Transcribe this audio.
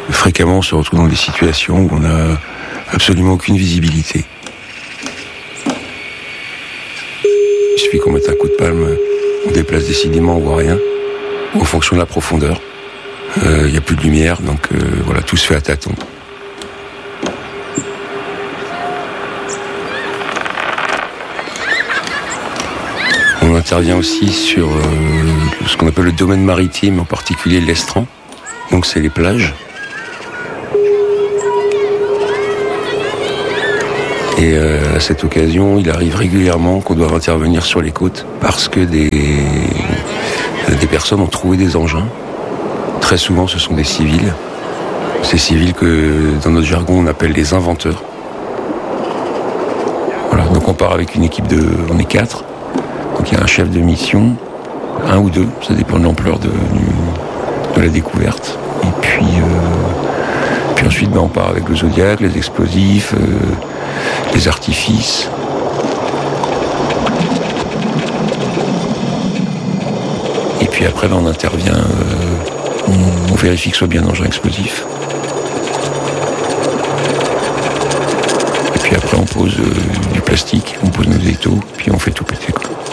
fréquemment on se retrouve dans des situations où on n'a absolument aucune visibilité. Il suffit qu'on mette un coup de palme, on déplace décidément, on voit rien. En fonction de la profondeur, il n'y a plus de lumière, donc voilà, tout se fait à tâtons. On intervient aussi sur ce qu'on appelle le domaine maritime, en particulier l'estran. Donc c'est les plages. Et à cette occasion, il arrive régulièrement qu'on doive intervenir sur les côtes parce que des personnes ont trouvé des engins. Très souvent, ce sont des civils. Ces civils que, dans notre jargon, on appelle les inventeurs. Voilà, donc on part avec une équipe on est 4. Donc il y a un chef de mission, 1 ou 2, ça dépend de l'ampleur de la découverte. Et puis ensuite, on part avec le Zodiac, les explosifs, les artifices. Et puis après, on intervient, on vérifie que ce soit bien un engin explosif. Et puis après, on pose du plastique, on pose nos étaux, puis on fait tout péter, quoi.